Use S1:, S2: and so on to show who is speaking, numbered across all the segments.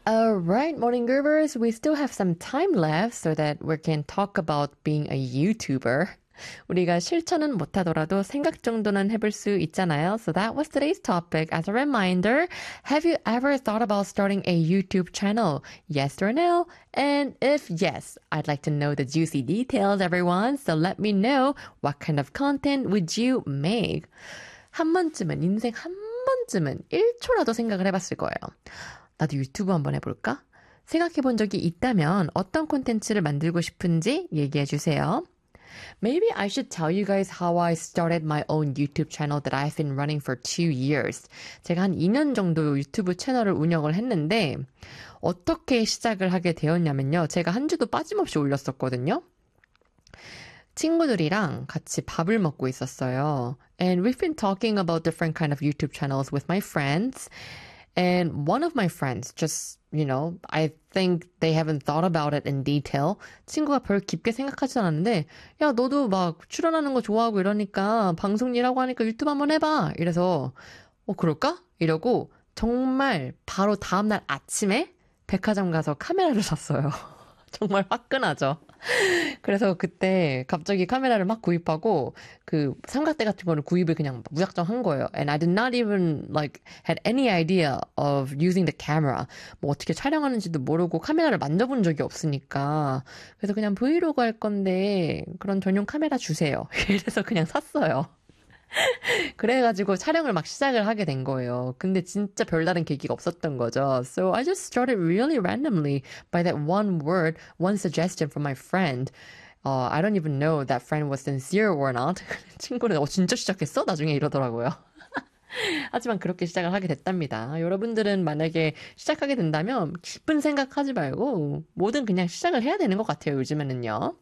S1: Alright, morning groovers, we still have some time left so that we can talk about being a YouTuber. 우리가 실천은 못하더라도 생각 정도는 해볼 수 있잖아요. So that was today's topic. As a reminder, have you ever thought about starting a YouTube channel? Yes or no? And if yes, I'd like to know the juicy details, everyone. So let me know what kind of content would you make? 한 번쯤은, 인생 한 번쯤은 1초라도 생각을 해봤을 거예요. 나도 유튜브 한번 해볼까? 생각해본 적이 있다면 어떤 콘텐츠를 만들고 싶은지 얘기해주세요. Maybe I should tell you guys how I started my own YouTube channel that I've been running for 2 years. 제가 한 2년 정도 유튜브 채널을 운영을 했는데 어떻게 시작을 하게 되었냐면요. 제가 한 주도 빠짐없이 올렸었거든요. 친구들이랑 같이 밥을 먹고 있었어요. And we've been talking about different kind of YouTube channels with my friends. And one of my friends just, I think they haven't thought about it in detail. 친구가 별 깊게 생각하지 않았는데, 야, 너도 막 출연하는 거 좋아하고 이러니까 방송 일하고 하니까 유튜브 한번 해봐. 이래서, 그럴까? 이러고 정말 바로 다음날 아침에 백화점 가서 카메라를 샀어요. 정말 화끈하죠. 그래서 그때 갑자기 카메라를 막 구입하고 그 삼각대 같은 거를 구입을 그냥 무작정 한 거예요. And I did not even had any idea of using the camera. 뭐 어떻게 촬영하는지도 모르고 카메라를 만져본 적이 없으니까. 그래서 그냥 브이로그 할 건데 그런 전용 카메라 주세요. 이래서 그냥 샀어요. 그래가지고 촬영을 막 시작을 하게 된 거예요. 근데 진짜 별다른 계기가 없었던 거죠. So I just started really randomly by that one word, one suggestion from my friend. I don't even know that friend was sincere or not. 친구는 진짜 시작했어? 나중에 이러더라고요. 하지만 그렇게 시작을 하게 됐답니다. 여러분들은 만약에 시작하게 된다면 기쁜 생각하지 말고 뭐든 그냥 시작을 해야 되는 것 같아요. 요즘에는요.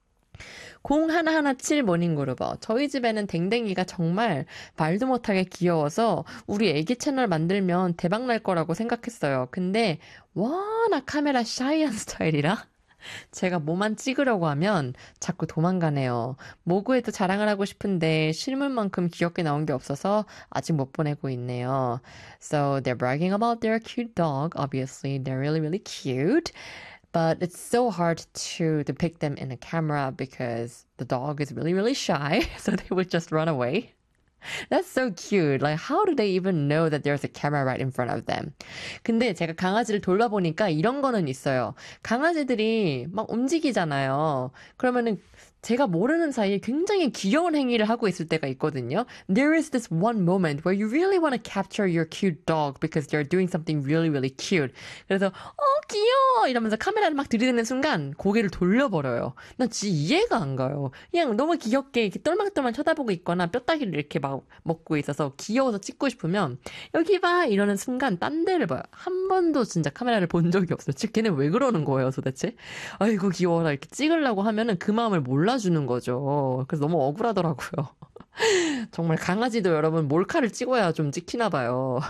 S1: 0117 모닝그루버. 저희 집에는 댕댕이가 정말 말도 못하게 귀여워서 우리 애기 채널 만들면 대박 날 거라고 생각했어요. 근데 워낙 카메라 샤이한 스타일이라 제가 뭐만 찍으려고 하면 자꾸 도망가네요. 모구에도 자랑을 하고 싶은데 실물만큼 귀엽게 나온 게 없어서 아직 못 보내고 있네요. So they're bragging about their cute dog. Obviously, they're really, really cute. But it's so hard to depict them in a camera because the dog is really, really shy. So they would just run away. That's so cute. Like, how do they even know that there's a camera right in front of them? 근데 제가 강아지를 돌봐보니까 이런 거는 있어요. 강아지들이 막 움직이잖아요. 그러면은 제가 모르는 사이에 굉장히 귀여운 행위를 하고 있을 때가 있거든요. There is this one moment where you really want to capture your cute dog because they're doing something really, really cute. 그래서 귀여워 이러면서 카메라를 막 들이대는 순간 고개를 돌려버려요. 난 진짜 이해가 안 가요. 그냥 너무 귀엽게 이렇게 똘망똘망 쳐다보고 있거나 뼈다귀를 이렇게 막 먹고 있어서 귀여워서 찍고 싶으면 여기 봐 이러는 순간 딴 데를 봐요. 한 번도 진짜 카메라를 본 적이 없어요. 걔는 왜 그러는 거예요 도대체? 아이고 귀여워라 이렇게 찍으려고 하면은 그 마음을 몰라주는 거죠. 그래서 너무 억울하더라고요. 정말 강아지도 여러분 몰카를 찍어야 좀 찍히나 봐요.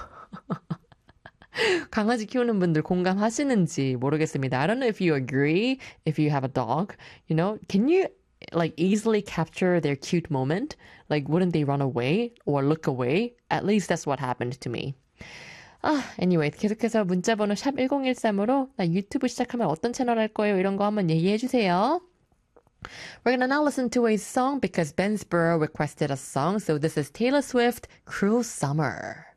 S1: 강아지 키우는 분들 공감하시는지 모르겠습니다. I don't know if you agree, if you have a dog, can you easily capture their cute moment? Wouldn't they run away or look away? At least that's what happened to me. Anyway, 계속해서 문자번호 샵 1013으로 나 유튜브 시작하면 어떤 채널 할 거예요? 이런 거 한번 얘기해 주세요. We're gonna now listen to a song because Ben Spurrow requested a song. So this is Taylor Swift, Cruel Summer.